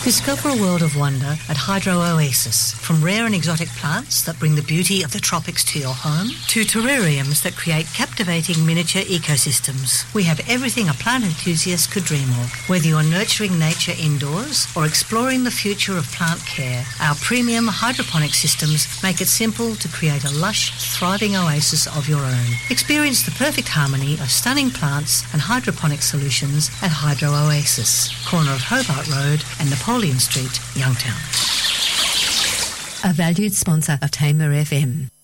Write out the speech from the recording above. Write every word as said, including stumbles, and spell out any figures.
Discover a world of wonder at Hydro Oasis. From rare and exotic plants that bring the beauty of the tropics to your home to terrariums that create captivating miniature ecosystems. We have everything a plant enthusiast could dream of. Whether you're nurturing nature indoors or exploring the future of plant care, our premium hydroponic systems make it simple to create a lush, thriving oasis of your own. Experience the perfect harmony of stunning plants and hydroponic solutions at Hydro Oasis, corner of Hobart Road and Napoleon Street, Youngtown. A valued sponsor of Tamer F M.